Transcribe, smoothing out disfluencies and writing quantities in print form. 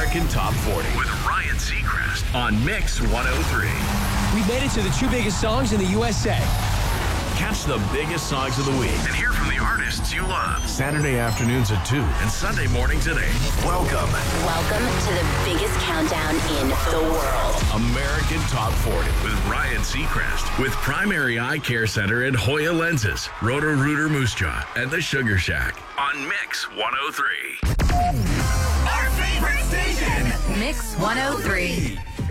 American Top 40 with Ryan Seacrest on Mix 103. We made it to the two biggest songs in the USA. Catch the biggest songs of the week and hear from the artists you love. Saturday afternoons at 2 and Sunday mornings at 8. Welcome to the biggest countdown in the world. American Top 40 with Ryan Seacrest. With Primary Eye Care Center and Hoya Lenses, Roto-Rooter Moose Jaw, and the Sugar Shack on Mix 103. Our favorite station, Mix 103.